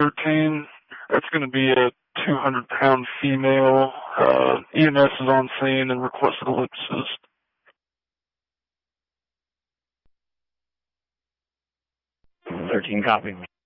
13. That's going to be a 200-pound female. EMS is on scene and requested a lip assist. 13, copy.